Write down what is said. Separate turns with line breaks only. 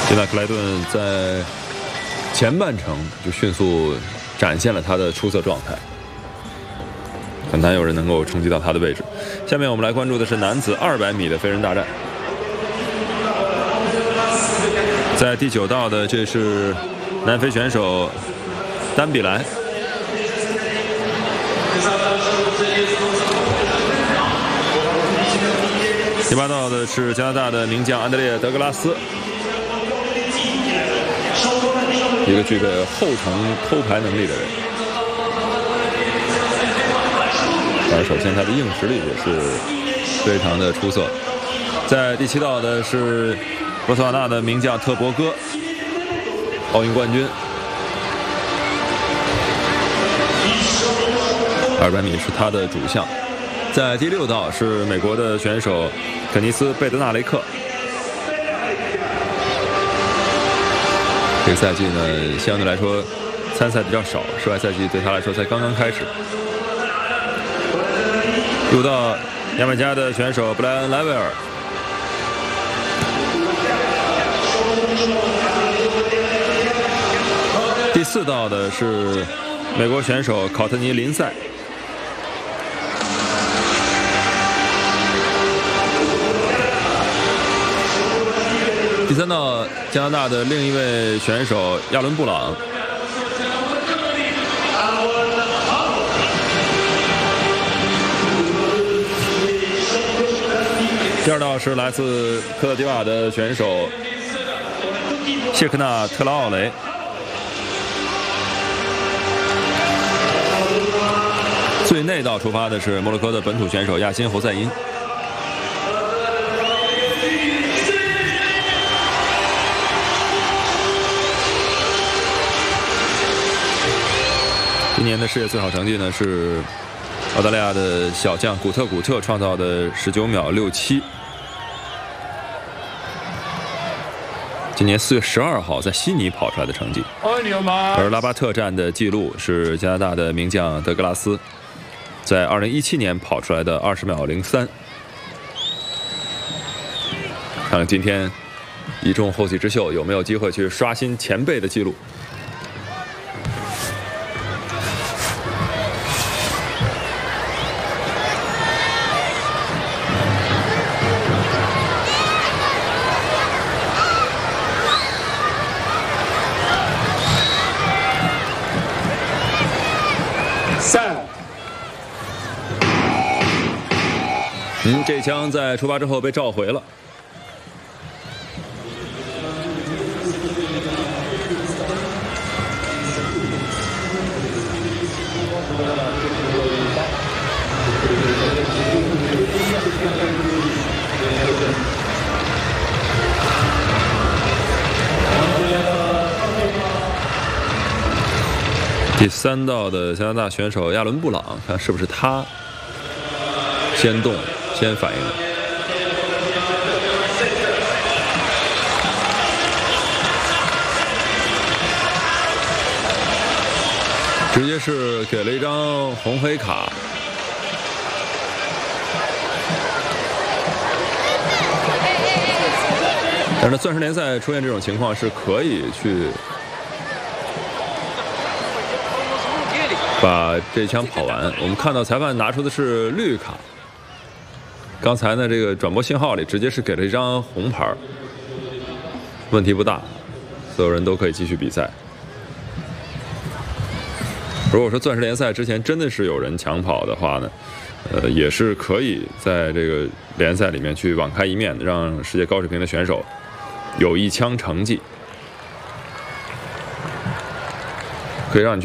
现在克莱顿在前半程就迅速展现了他的出色状态，很难有人能够冲击到他的位置。下面我们来关注的是男子200米的飞人大战。在第9道的，这是南非选手丹比莱。第8道的是加拿大的名将安德烈·德格拉斯，一个具备后程偷排能力的人。而首先他的硬实力也是非常的出色。在第7道的是博茨瓦纳的名将特博戈，奥运冠军。200米是他的主项。在第6道是美国的选手肯尼斯·贝德纳雷克。这个赛季呢，相对来说参赛比较少，室外赛季对他来说才刚刚开始。6道，牙买加的选手布莱恩·莱维尔。第4道的是美国选手考特尼·林赛。第3道，加拿大的另一位选手亚伦·布朗。第2道是来自科特迪瓦的选手谢克纳特拉奥雷。最内道出发的是摩洛哥的本土选手亚辛·侯赛因。今年的世界最好成绩呢是澳大利亚的小将古特创造的19秒67。今年4月12号在悉尼跑出来的成绩。而拉巴特站的记录是加拿大的名将德格拉斯在2017年跑出来的20秒03。看看今天一众后起之秀有没有机会去刷新前辈的记录。这枪在出发之后被召回了。第3道的加拿大选手亚伦·布朗，看是不是他先动先反应。直接是给了一张红黑卡。但是钻石联赛出现这种情况是可以去把这枪跑完。我们看到裁判拿出的是绿卡。刚才呢，这个转播信号里直接是给了一张红牌，问题不大，所有人都可以继续比赛。如果说钻石联赛之前真的是有人抢跑的话呢，也是可以在这个联赛里面去网开一面，让世界高水平的选手有一枪成绩，可以让你去。